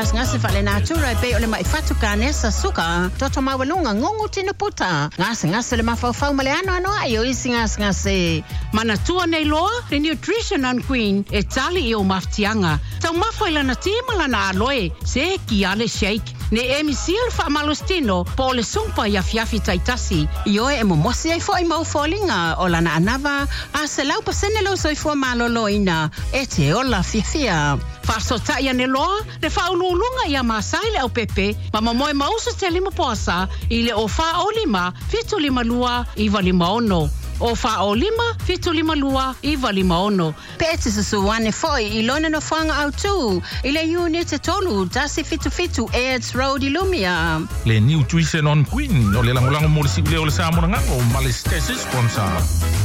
ngasi fale natura e pe ole mai fatu kanesa suka toto mawalunga ngongu tino puta ngasi le mafau male ano ayo isi ngasi manatua nei loa le Nutrition and Queen e tali i o maftianga tau mafaila na tima na aloe se ki ale shake ne emisil fa malostino po le sumpa ya fiafi taitasi io e momosi ai foi mau folinga o lana anava a se lau pasene lo soi fo maloloina e te ola fifia Fasota ia ne loa, le whaululunga ia masaile au pepe, ma mamoe mausa te lima poasa, i le o wha o lima, fitu lima lua, iwa lima ono. O wha o lima, fitu lima lua, iwa lima ono. Pete se suwane foi, i lona no whanga au tu, i le unit e tolu, dasi fitu, Aids Road i Lumia. Le Nutrition and Queen, o le langolango mo le siule o le Samorangango, ma le stesi sponsor.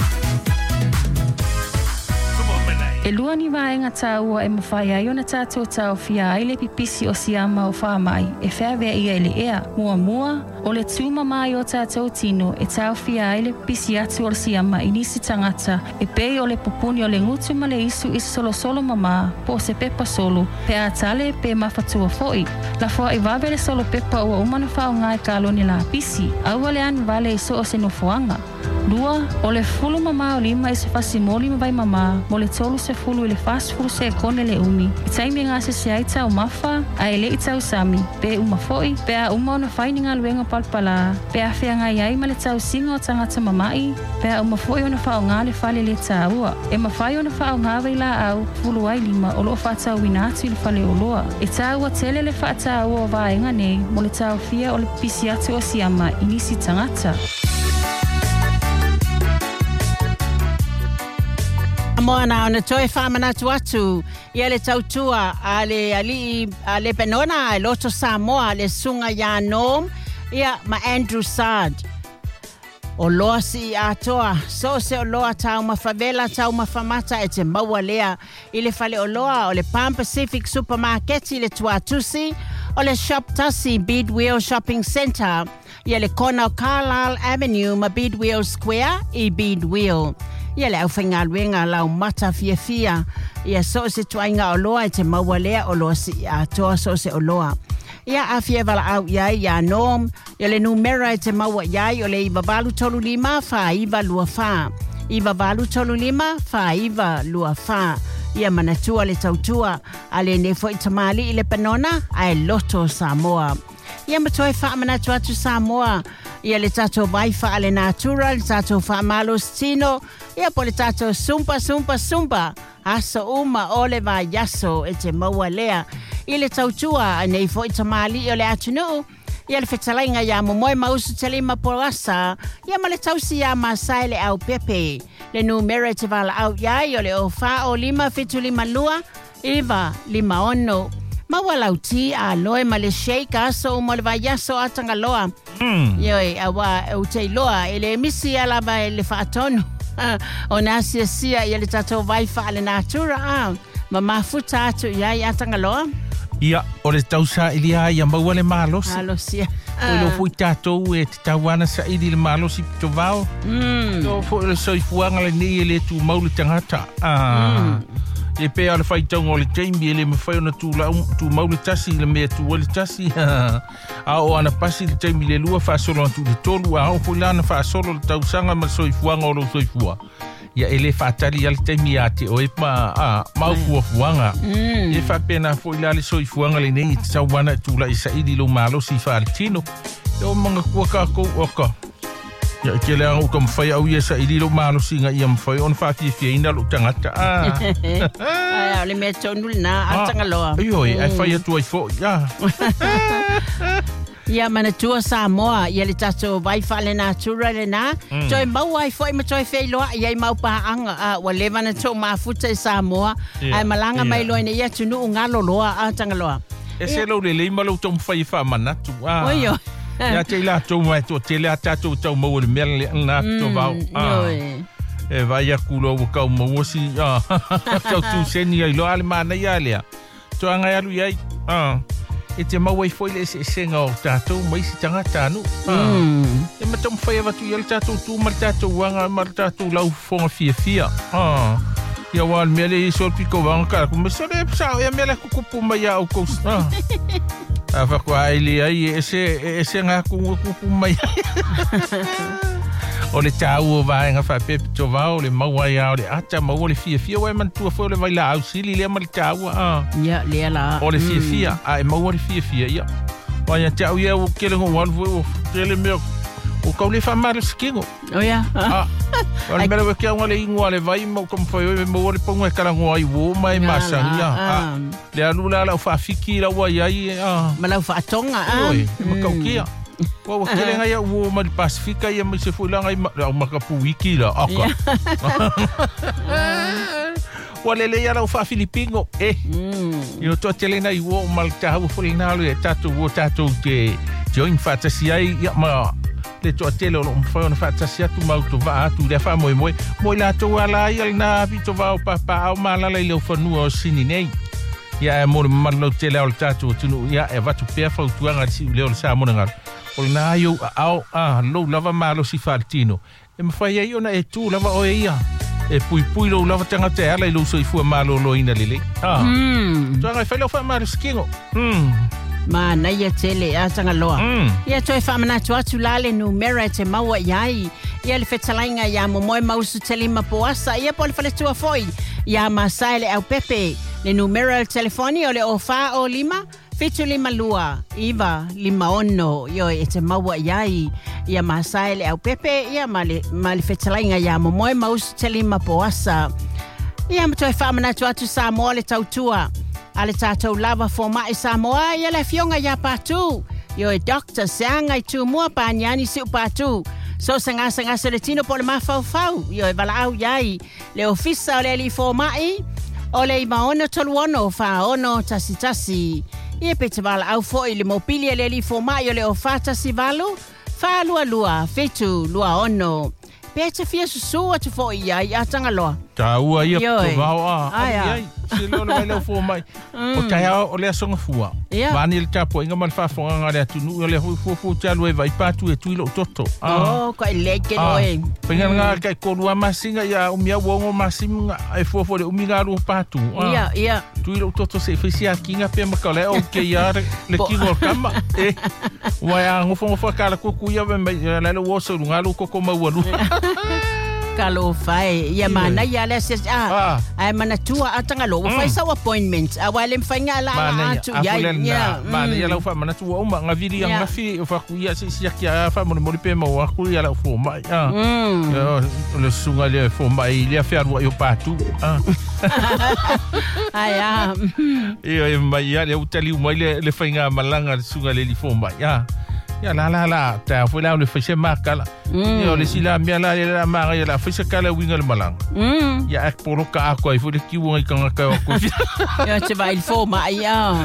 E lua ni vaenga tāua e mawhai ai ona tātou tau fia ai le pipisi o siama o whamai e whawea ia ele ea mua o le tūma mai o tātou tino e tau fia ai le pipisi atu o le siama i nisi tangata e pei o le pupuni o le ngutu ma le isu solo mama po se pepa solo pe a tale pe mafatua foi la fua i vawe le solo pepa ua umana whao ngai kalo ni la pisi aua le anu vale iso o se nofuanga Lua, o le fulu mama o lima i se fasimoli mawai mama, mo le tolu se fulu i le fasfulu se kone le umi. I taimi ngā se ai tau mafa, a ele i tau sami, pe umafoi, pe a uma ona whaini ngā luenga palpala, pe a whea ngai ai ma le tau singa o tangata mamai, pe a umafoi ona whao ngā le whale le tāua. E mawhai ona whao ngā wei la au, fulu ai lima, o loo whatau winatu i le whale o loa. E tāua tele le whatau o vaenga nei, mo le tau fia o le pisi atu o siama i nisi tangata. Moana ona toe whamana atu ia le tautua a le penona e loto Samoa le sunga ya nom ia ma Andrew Sard o loa si atoa so se o loa tau ma favela tau ma famata e te maua lea i le fale o loa o le Pan Pacific Supermarket i le Tuatusi o le Shop Tasi Bidwell Shopping Center ia le kona o Carlisle Avenue ma Bidwell Square i Bidwell ia le au whainga luenga lau mata fia ia so se tuainga o loa e te maua lea o loa si atoa so se o loa ia a fia vala au iai ia nom ia le numera e te maua iai o le iwa valu tolu lima fa iwa lua fa iwa valu tolu lima fa iwa lua fa ia manatua le tautua a le nefo i tamali i le penona a e loto Samoa ia matoe wha manatu atu Samoa ia le tato vaifa ale natura le tato wha malo stino ia po le tato sumpa aso uma ole va yaso e te maua lea i le tautua nei fo i tamali o le atunu ia le whetalainga ia momoe mausu te lima poasa ia ma le tausi ia masai le au pepe le numera te vala au iai o le o wha o lima fitu lima lua iwa lima ono Maua lauti a loe ma le shake aso o le vaiaso atanga loa. Ioi, awa e utei loa, ele misi alaba e le whaatonu. O nasia sia i le tato vaifa ale natura. Ma mafuta atu iai atanga loa. Ia, o le tausa ili ai a maua le malosi. Malosi. O lo fui tatou e te tawana sa ili le malosi pito vao. O fo le soifuanga le nei le tu maule tangata. E pea le whaitaunga o le Jamie le mawhai ona tu maule tasi le mea tu wale tasi. A o ana pasi le Jamie le lua whaasolo atu le tolu. A o fulana whaasolo le tausanga ma soifuanga o lo soifua. Ia ele whaatari al Jamie a te o e mau fuafuanga. E whapena foila le soifuanga le nei te sauwana tu la isa ili lo malo si wha le tino. E o mga kuaka kou oka. Ia ke le au ka mawhai au ia sa ili lo malo si nga ia mawhai on whaafia ina lo tangata. Ai, le mea tonu na atanga loa. Ioi, ai whai atu ai fo, ia. Ia manatua Samoa, ia le tato vaifa le natura le na. Toi mau ai fo ima toi fei loa, ia mau paanga wa leva na tō mafuta i Samoa. Ai malanga mai loa ina ia tunu ngalo loa atanga loa. E se lo le leima lo tō mwhai wha manatu. Oio. Ia te la tō mai tō te lea tato tau mau le mea le nga tō vau. E vai a kulo o kau mawosi. Tau tu seni ai loa le mana ia lea. Tō angai alu iai. E te mau ai foi le se senga o tatou mai si tangata anu. E matam whai avatu ia le tatou tū mar tatou wanga mar tatou lau fonga fia. Ia wan mele I sol piko wanga ka ku me sole sa ia mele ku kupu mai au ko. Ava ko ai ai ese nga ku kupu mai. O le tau vai nga fa pepe to va o le mau ai o le acha mau le fia wai man tu fo le vai la au sili le mal tau Ya le la. O le fia ai mau le fia ia. Vai a tau ia o kele ngo wal vo tele me o ka le fa mal skingo. O ya. Ole mele we kia ngale ingwa le vai mo kom foi mo le pongo e kala ngoi wo mai masangia. Le alula la fa fiki la wa ai Ma la fa tonga Oi, ma ka kia. Wa kele ngai wo ma Pasifika ia me se foi la ngai ma ka pu wiki la aka. Wa le ya la fa Filipino Yo to tele na wo mal ta wo foi na le tatu wo tatu te join fantasy ai ya ma le to tele o fa ona fantasia tu mau to va tu le fa moi la to ala ia na vito va o papa o mala le le fa nu o sini nei ya mo malo tele o tatu tu ya e va tu pe fa tu anga si le o sa mo nga o na yo au lo lava malo si faltino e me fa ia ona e tu lava o ia e pui lo lava tanga te ala lo so I fu malo lo ina lele tu anga fa lo fa malo skingo Ma na ia tele a tanga loa. Ia toi whamana tu atu lale nu mera te maua iai. Ia le whetalainga ia momoe mausu tele mapoasa. Ia pole whale tua foi. Ia masaile au pepe. Le numero telefoni o le ofa o lima. Fitu lima lua. Iva lima ono. Io e te maua iai. Ia masaile au pepe. Ia ma le whetalainga ia momoe mausu tele mapoasa. Ia toi whamana tu atu sa moa le tautua. Ale tātou lava fo mai Samoa ia le fionga ia patu. Yo e doctor seanga I tu mua pāniani si upatu. So sanga se le tino po le mafau. Yo e vala au iai. Le ofisa o le li fo mai. O le imaona toluono fa ono tasi. Ia pe te vala au fo I le mopili le li fo mai o le ofata si valu. Fa lua fetu lua ono. Pe te fia susu atu fo iai a tangaloa. Taua ia po vau ai. Se lo le mai fo mai. O taia o le asonga fua. Vani le tapo inga man fa fonga ngare atu nu le fo talu e vai patu e tuilo toto. Oh, ko leke noe. Penga nga kai kolua masinga ia umia wongo masinga e fo le umiga lu patu. Ia. Tuilo toto se fisia kinga pe makale o ke ia le kingo kama. Wa ya ngofo kala kuku ia me le wo so ngalu ko mawalu. Kalo fai ia mana ia le se ai mana tua atanga lo fai sa appointment awale mfanya la atu ia mana ia la fa mana tua uma ngavili nga fi fa ku ia si kia fa mo pe mo wa ku ia la fo mai le sunga le fo mai le fa ro yo patu aya ia mai ia le utali mai le fainga malanga sunga le fo mai Ya la ta foi lá o le fese makala yo le sila mia la ma ya la fese kala winga le malang ya ek poro ka ko I foi le ki wonga ka ko ya te vai il fo mai ya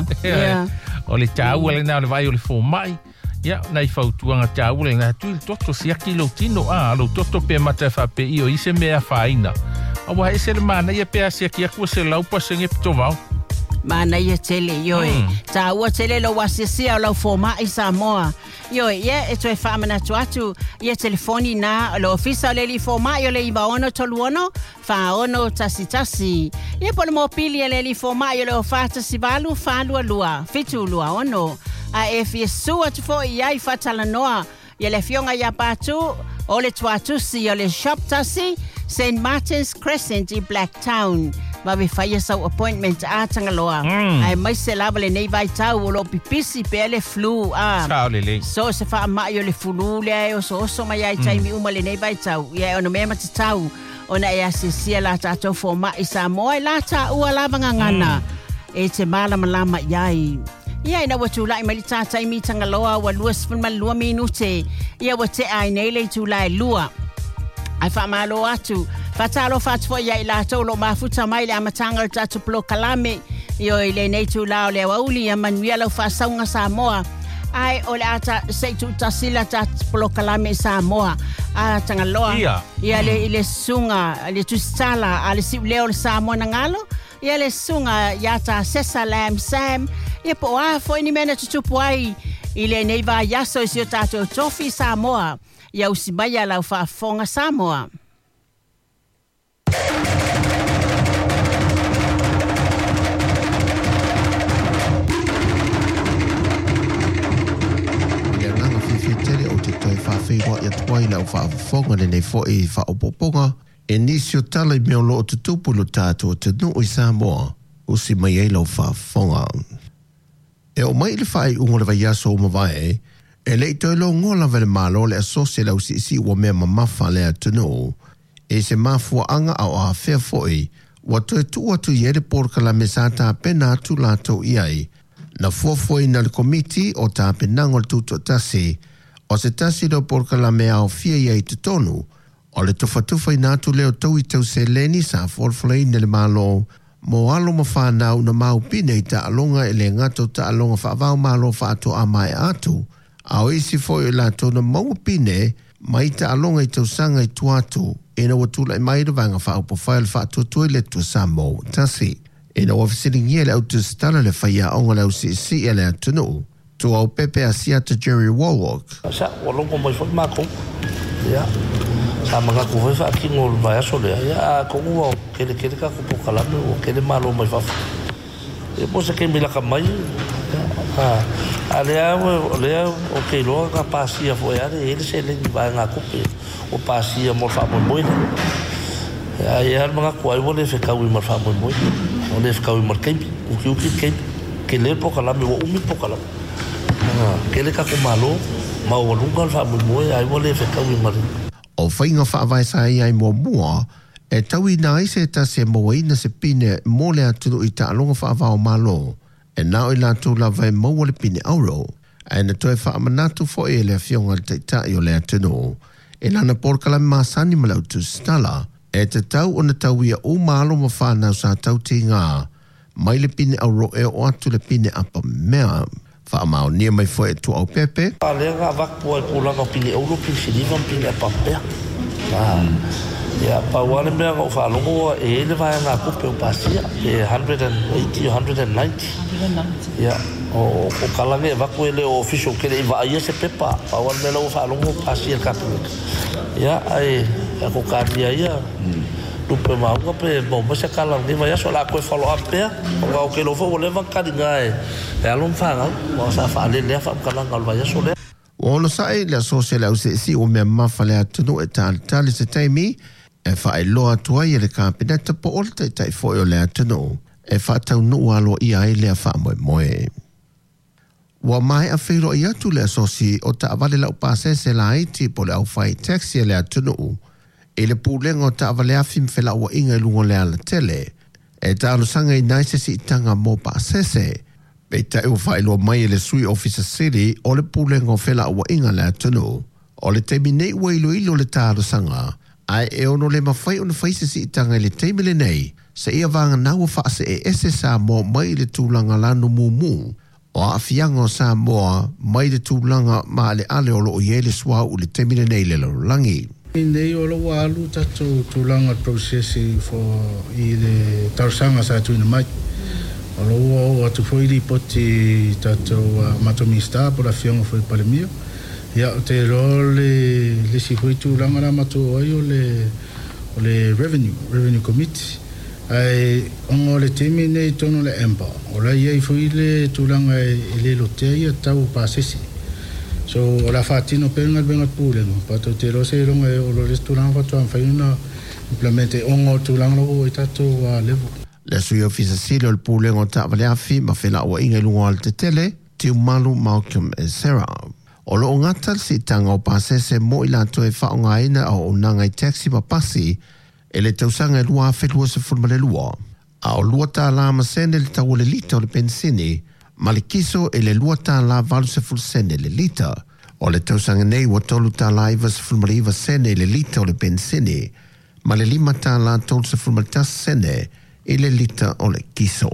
o le tau le na le vai o le fo mai ya na I fautu nga tau le na tu toto sia kilo tino lo toto pe mata fa pe io I se me a faina awa ese le mana ya pe sia ki ko se lau pa se ngep tovao Mana ia tele yoi. Ta ua tele lo wasisia lo forma I Samoa. Yoi, ia e toi whamana tuatu. Ia telefoni na lo ofisa le li forma yo le iba ono toluono. Fa ono tasi. Ia pole mo pili le li forma yo le ofata sivalu fa lua. Fitu lua ono. A e fiesu atu fo ia I fatala noa. Ia le fionga ia patu. O le tuatusi yo le shop tasi. St. Martin's Crescent I Blacktown. Ma vi fai sa appointment a tangaloa. Ai mai se lava le nei vai tau o lo pipisi pe le flu Ciao lele. So se fa ma yo le flu le o so mai ai tai mi uma le nei vai tau. Ia ono me mata tau. Ona e asisia la tatou fo ma I Samoa la ta ua lava ngana. E te malama iai. Ia ina watu lai mai tatai mi tangaloa wa luas fun malua minute. Ia wate ai nei le tu lai lua. Ai fa malo atu. Fatalo fatfo ya ila tolo mafuta mai le amatanga tatu plo kalame. Yo ile nei tu lao le wauli ya manuela fa saunga Samoa. Ai ole ata seitu tasila tatu plo kalame Samoa. Tanga loa. Ia le ile sunga le tustala ale si leo Samoa ngalo. Ia le sunga yata sesa lam sam. Ia po foi ni mena tutupu ai. Ile nei va yaso si tatu tofi Samoa. Ia usibaya la fa fonga Samoa. tuai lau whaafonga le nei fo e whaopoponga e nisio tala I mea lo o te tupulo tātua te nu I Samoa o si mai ei lau whaafonga. E o mai le whae ungo le vai aso o mawai e le toi lo ngola vele malo le asosia lau si ua mea mamafa le atunu e se mafua anga au a whea foi wa toi tu atu yere porka la mesata pena atu lato iai na fuafoi na le komiti o ta penango le tuto tasi o se tasi do porka la mea o fia iai te tonu o le tofatufa I natu leo tau I tau se leni sa forflei na le malo mo alo ma whanau na mau pine I ta alonga e le ngato ta alonga whaavau malo whaato a mai atu a o isi foi la tona mau pine mai ta alonga I tau sanga I tuatu e na watula I mai ravanga whaaupo whaile whaatua le tu Samoa tasi e na wafisiling ie le au tu stala le whaia onga lau si e le atunu tu au pepe a siata Jerry Warlock sa walongo mai fo mako ya sa mga ko fa kingo vai aso le ya ko ngo kele ka ko kala no kele malo mai fa e mo se ke mila ka mai ale o ke lo ka pasia fo ya ele se le vai nga ko pe o pasia mo fa mo ya mga ko ai vole fe ka wi mo fa mo o le fa wi mo ke o ke le po kala me o mi po kala kele ka ko malo ma o lunga fa mo ai vole fe ka wi mo o whainga whaavaisa ai mo mua, e taui na ise ta se moaina se pine mo le atunu I ta alonga whaavao malo, e nao I lātou la vai maua le pine auro, e na toe whaamanatu fo e le fionga te tai o le atunu, e lana porkala masani malau tu stala, e te tau o na tau ia o malo ma whanau sa tau te ngā, mai le pine auro e o atu le pine apa mea, whaamao nia mai fo e tu au pepe. Palenga vakpo e kulanga pili euro pili silivan pili apapea. Ya pa wale mea ngau whalongo e ele vai ngā kupe o pasia e 180 or 190. Ya o kalange e vakpo ele o official kele I vaia se pepa. Pa wale mea lau whalongo pasia kapinika. Ya ai ko kātia ia. Tupe maunga pe bomba se kalange vai aso la koe follow up pea. O ngau ke lofo o lewa karinga e alon whanga. O sa whaale lea whamkalanga vai aso lea. O lo sae le asosia le au si o mea mawha le atunu e tātali se taimi e whae loa tuai e le kāpeneta po o le tai foi o le atunu e whaatau nuu alo I ai lea wha moe moe. Wa mai a whiro I atu le asosi o ta avale lau pāsese la aiti po le au whai taxi e le atunu e le pūlenga o ta avale afim whela ua inga lungo le ala tele e ta alusanga I naisesi I tanga mō pāsese e ta eo whaeloa mai e le sui officer city o le pūlenga o whela ua inga le atunu. O le teimi nei ua ilo le tāra sanga, ai e ono le mawhai o na whaisesi I tanga le teimi le nei, sa ia vanga naua whaase e ese Samoa mai le tūlanga lano mumu, o a whianga o Samoa mai le tūlanga ma le ale o lo o ye le swa u le teimi le nei le laulangi. Nei o lo alu tato tūlanga processi I le tausanga sa tuina mai. Alo atu foi li poti tato matomista por a fionga foi para mio. Ya te role le si foi tu langa mato ai o le revenue committee. Ai ongo le temi nei tono le empa. Ora ia foi le tu langa le loteia tau pasesi. So ora fatino penga benga pule no. Pato te ro se ronga o lo restaurant fatto an faina implemente ongo tu langa o tato a level. Le sui ofisa silo il pūlenga o ta'avale afi ma whela ua inga lunga al te tele, te umalu Malcolm e Sarah. O lo ngata si tanga o pasese mo I lato e whaonga ina o nanga I taxi ma pasi e le tausanga e lua whelua se fulma le lua. A o lua ta la ma sene le tau le lita o le pensini, ma le kiso e le lua ta la valu se ful sene le lita. O le tausanga nei wa tolu ta la iwa se fulma le iwa sene le lita o le pensini, ma le lima ta la tolu se fulma le tas sene I le lita o le kiso.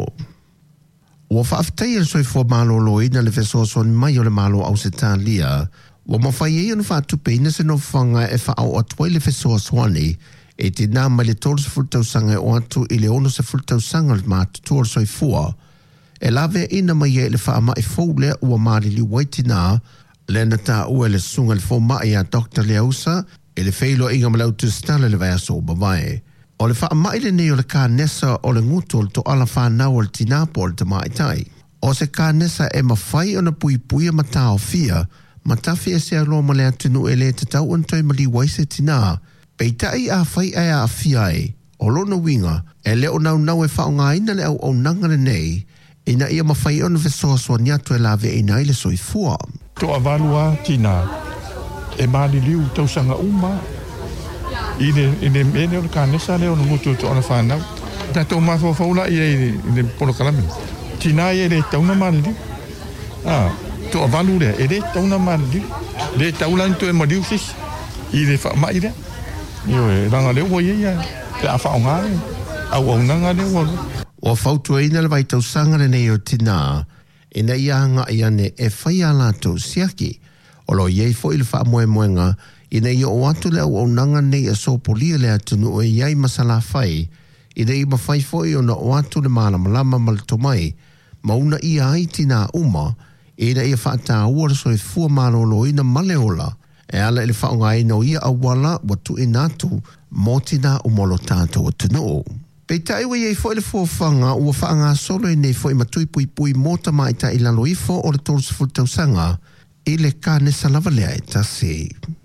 Ua whaaftai e soi fua malo loina le fesoa son mai o le malo au se tālia, ua mawhai e anu whaatupe ina se no whanga e whaau atuai le fesoa swani, e te nā mai le tolu se fultausanga o atu I le ono se fultausanga le mātutua soi fua, e lawe ina mai e le whaama e fōlea ua maari li waitina, le na tā ua le sunga le fōma e a Dr. Leausa, e le whailo inga malau tu stala le vai aso o bawai. O le wha maile nei o le ka nesa o le ngutu o le to ala whanau o le tinapo o le tamaitai. O se ka nesa e mawhai o na pui pui ma tau fia, Matafi e se aloa ma le atunu e le te tau antoi mali waise tina. Peitai a whai ai a fiai. O lona winga, e leo nau e whaonga ina le au nangare nei, ina ia mawhai ona vesoa soa niatu e lawe e nai le soifua. Toa valua tina, e maali liu tausanga uma. Ine mene o le kānesa leo na ngutu to ona whanau. Tato mafo faula i le polo kalame. Tina i le tauna maali liu. Toa valu rea, e le tauna maali liu. Le taulanto e maliu sis, i le whaamai rea. Io e ranga leo wa ia. Te a whaonga le, au nanga le walo. O whautua ina le vai tausanga le nei o tina, ina ia hanga ia ne e whai a lato siaki, o lo iei fo ili wha moe moenga, ina ia o atu le au nanga nei a sopolia le atunu o iei masala whai, ina ia mawhai fo i ona o atu le malama maltomai, mauna ia ai tina uma, ina ia whaata ua so e fua malolo ina maleola, e ala ili whaonga ina o ia awala watu inatu, motina o molo tātou o tino. Pei taiwa iei fo ele fuafanga ua whaanga solo e nei fo i matui pui mota mai ta ilalo ifo o le tolu se fultausanga i le kāne salavalea e tasi.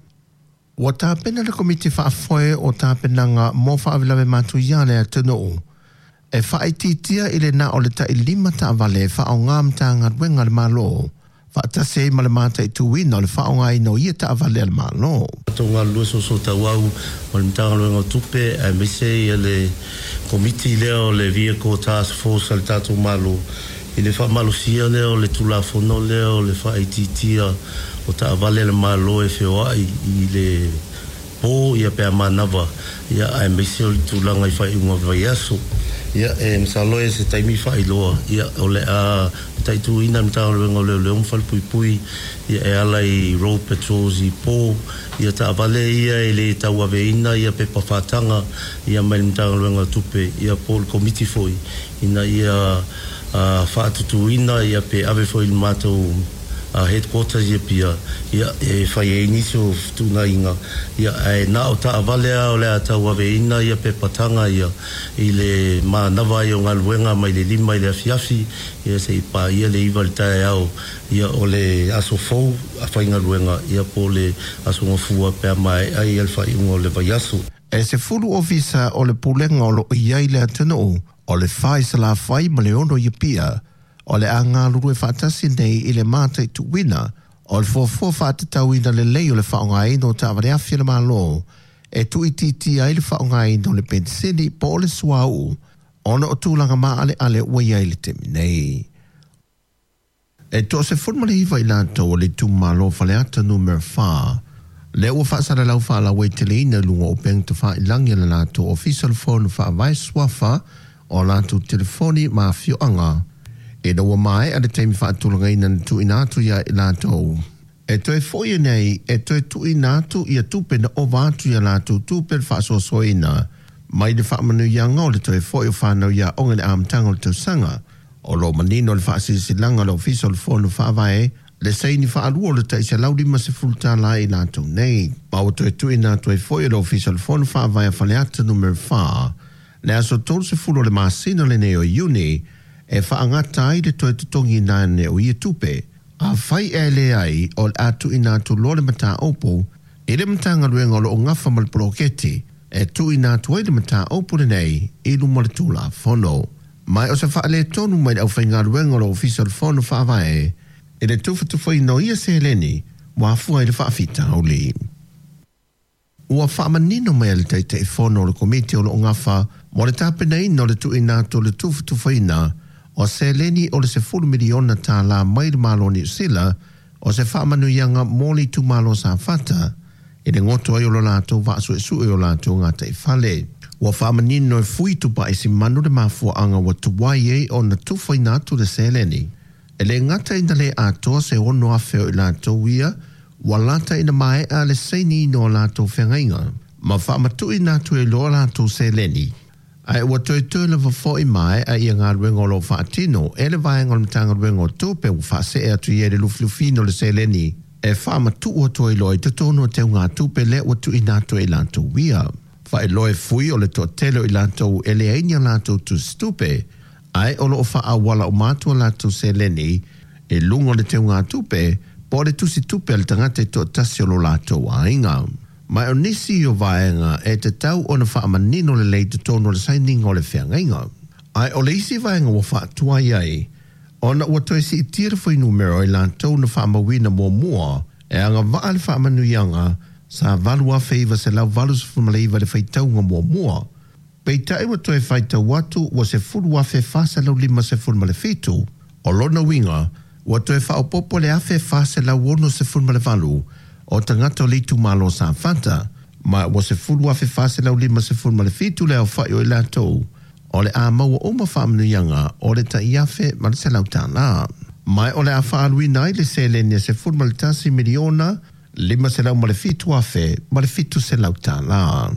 Ua tāpena le komiti whaafoe o tāpenanga mō whaawilawe mātu iale a tino. E whaititia i le na o le ta i lima ta avale whao ngām ta ngarwenga le malo. Whaatase ma le mata i tuwina o le whaonga i no ia ta avale al malo. Tonga lua so ta wau o le mtanga luenga tupe a mise i le komiti leo le vehicle task force al tatu malo i le wha malo sia leo le tulafono leo le wha aititia o ta avale al malo e whioa i le po ia pe a manava ia a mise o le tulanga i wha i unga vai aso ia e msaloe se taimi wha i loa ia o le a taitu ina mtanga luenga le umfal pui ia e ala i road patrols i po ia ta avale ia e le tau aveina ia pe pawhatanga ia mai mtanga luenga tupe ia po le komiti foi ina ia whaatutu ina ia pe ave foi le mātou headquarters ia pia ia e whai e iniso tuna inga ia e na o ta avale o le tau aveina ia pe patanga ia i le manava i o ngā luenga mai le lima i le afiafi ia se ipa ia le iwa le tae au ia o le aso fau a whai ngā luenga ia po le aso ngofua pe mai ai alfa i ungo le vai aso. E se fulu ofisa o le pulenga o lo iai le atano o le whai sa la whai ma le ono i pia o le anga luru e whaatasi nei i le mata i tuwina o le fua whaatatau ina le lei o le whaonga ino ta avare awhia le malo e tu i titi ai le whaonga ino le pensini po le suau ona o tūlanga maa ale ua iai le temi nei. E to se funma le iwa i lanto o le tu malo whale ata numero 4 le ua whaasara lau whaala wei tele ina lunga o peng tu wha ilangi le lanto official phone wha vai swafa o lanto telefoni ma fioanga e da ua mai a le teimi whaatulanga ina tu inatu ia i lanto. E toi foia nei, e toi tu inatu ia tupe na o vātu ia lanto tupe le whaasoa ina mai le whaamanu ia ngau le toi foia whanau ia onga le amtanga le tausanga o lo manino le whaasisilanga le official phone whaavae le seini whaalua le taisa laurima se fultala i lanto nei. Mau toi tu inatu e foia le official phone whaavae whaleata numero 4 le aso tolu se fulo le masina le neo uni e whaangata ai le toi tutongi nane o ia tupe a whai e le ai o le atu inatu lo le mata opo i le matanga luenga lo o ngafa mal proketi e tu inatu ai le mata opo le nei i luma le tula fono. Mai o se wha le tonu mai au whainga luenga lo official fono whaavae e le tufa tufai no ia se heleni wafua i le whaafita au li. Ua whaamanino mai le teite i fono le komiti o lo o ngafa mo le tapena ino le tu inatu le tufa tufai na o se leni o le se 10 miliona tā la mai le malo ni sila o se whaamanu ianga moli tu malo sa fata e le ngoto ai o lo lato vasu e su e o lato ngata i fale. Ua whaamanino e fui tupa i si manu le mafua anga wa tuwai e o na tufa inatu le se leni. E le ngata ina le ato se ono a feo i lato wia wa lata ina mai a le seini no lato whengainga ma whaamatu inatu e lo lato se leni. Ai ua toi le wafo i mai a ia ngā ruenga lo whaatino e le vaenga o mtanga ruenga o tupe u whaase e atu i e le luflufino le se leni e whaamatu ua toi loi te tono te ngā tupe le ua tu inato e lanto wia. Whae loe fui o le to telo i lanto e le ainia lanto tu stupe ai o lo wha awala o mātua lanto se leni e lungo le te ngā tupe Po le tusi tupe al tangata i to tasi o lo lātou ainga. Mai o nisi o vaenga e te tau o na whaamanino le lei te tono le saininga o le whiangainga. Ai o le isi vaenga wa whaatua iai, o na ua toi si i tira whai numero i lātou na whaamawina mua e anga waa le whaamanuianga sa valua feiva se lau valu sa fumaleiva le whaitaunga mua. Pei tai wa toi whaita watu wa se fulu afe whasa lau lima se fulma le fitu, o lona winga, wa toi whaopopo le afe whasa lau wono se fulma le valu, o tangata o litu malo sa fanta, ma wa se fulu afe whasa lau lima se fulma le fitu le au whai o i lātou, o le a maua o ma whaamanuianga, o le ta iafe ma le se lau tāna. Mai o le a whaalui nai le se lenia se fulma le tasi miliona, lima se lau ma le fitu afe, ma le fitu se lau tāna.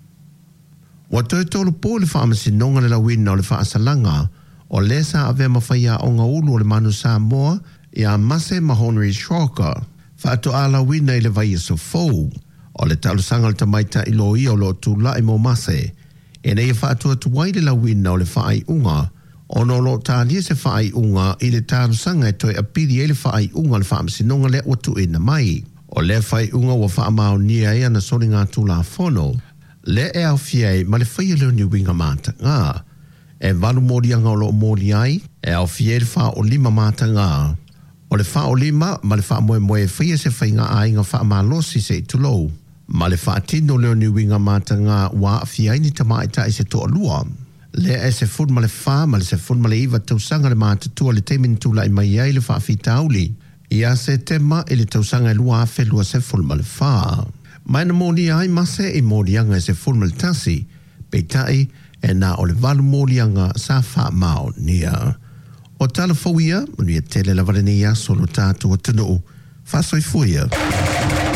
Wa toi tolu po le whaamasinonga le lawina o le whaasalanga, o le sa ave mawhaia o ngā ulu o le manu Samoa, i a mase mahonri shoka, whaato a lawina i le vai so fau, o le talusanga le tamaita i lo ia o lo tula i mo mase, e nei whaatua tuwai le lawina o le whaai unga, o no lo tālia se whaai unga i le talusanga e toi apiri e le whaai unga le whaamasinonga le watu ina mai, o le whaai unga wa whaamao nia ea na sori ngā tula whono, le e au fiei ma le whaia leo ni winga mata ngā. E walu morianga o lo mori ai, e au fiei le wha o lima mata ngā. O le wha o lima, ma le wha moe moe whaia se whainga ai ngā wha malosi se itulou. Ma le wha tino leo ni winga mata ngā wa fiei ni tamaita i se toa lua. Le e se fun ma le wha, ma le se fun ma le iwa tausanga le mata tua le temin tula i mai ai le wha fitauli. Ia se tema i le tausanga i lua afe lua se fun ma le wha. Mai na mōni ai mase i mōrianga se fulmal tasi, peitai e nā o le walu mōrianga sa wha mao nia. O tala fawia, unia tele la vare nia solo tātua tunu, wha soi fuia.